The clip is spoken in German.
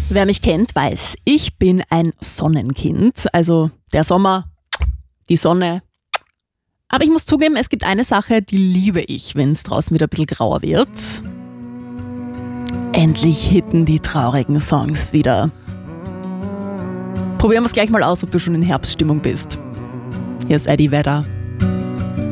Wer mich kennt, weiß, ich bin ein Sonnenkind. Also der Sommer, die Sonne. Aber ich muss zugeben, es gibt eine Sache, die liebe ich, wenn es draußen wieder ein bisschen grauer wird. Endlich hitten die traurigen Songs wieder. Probieren wir es gleich mal aus, ob du schon in Herbststimmung bist. Hier ist Eddie Vedder.